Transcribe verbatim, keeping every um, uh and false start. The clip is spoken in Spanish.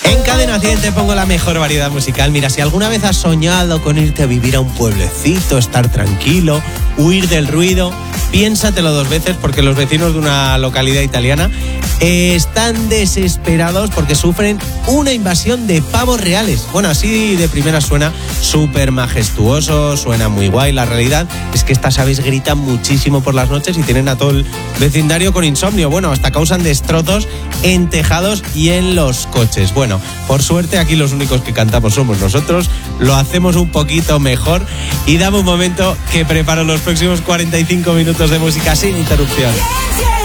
En Cadena cien te pongo la mejor variedad musical. Mira, si alguna vez has soñado con irte a vivir a un pueblecito, estar tranquilo, huir del ruido, piénsatelo dos veces, porque los vecinos de una localidad italiana eh, están desesperados porque sufren una invasión de pavos reales. Bueno, así de primera suena súper majestuoso, suena muy guay. La realidad es que estas aves gritan muchísimo por las noches y tienen a todo el vecindario con insomnio. Bueno, hasta causan destrozos en tejados y en los coches. Bueno, por suerte aquí los únicos que cantamos somos nosotros, lo hacemos un poquito mejor y dame un momento que preparo los próximos cuarenta y cinco minutos de música sin interrupción.